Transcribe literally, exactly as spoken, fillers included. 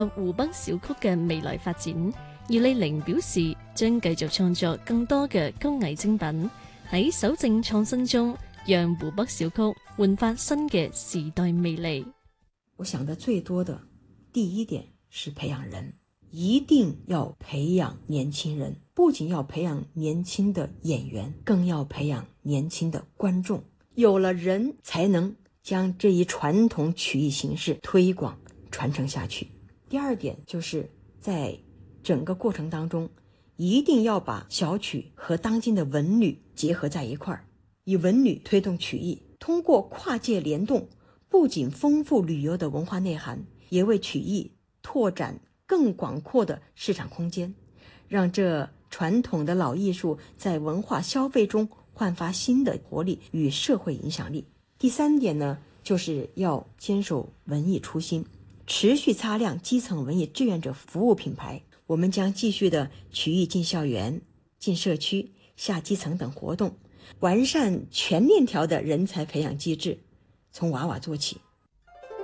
湖北小曲嘅未來發展，葉麗玲表示將繼續創作更多嘅工藝精品，喺守正創新中，讓湖北小曲煥發新嘅時代魅力。 我想的最多的第一點是培養人，一定要培養年輕人，不僅要培養年輕的演員，更要培養年輕的觀眾。有了人，才能將這一傳統曲藝形式推廣傳承下去。第二點就是在整個過程當中，一定要把小曲和當今的文旅結合在一塊兒，以文旅推動曲藝，通過跨界聯動，不僅豐富旅遊的文化內涵，也為曲藝拓展更廣闊的市場空間，讓這傳統的老藝術在文化消費中煥發新的活力與社會影響力。第三點呢，就是要堅守文藝初心，持續擦亮基層文藝志願者服務品牌。我們將繼續的曲藝進校園、進社區、下基層等活動，完善全鏈條的人才培養機制，從娃娃做起。